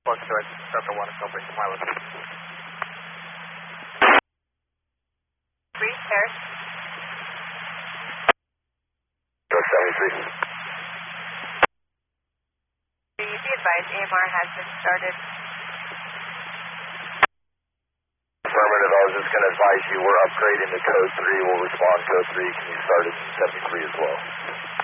Close to it. Delta 1 is still breaking wireless. 3, Harris. 73. Be advised, AMR has been started. Affirmative, I was just going to advise you we're upgrading to code 3. We'll respond code 3. Can you start at 73 as well?